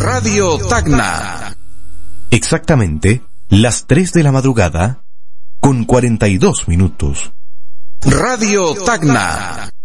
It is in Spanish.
Radio Tacna. Exactamente las 3 de la madrugada, con 42 minutos. Radio Tacna.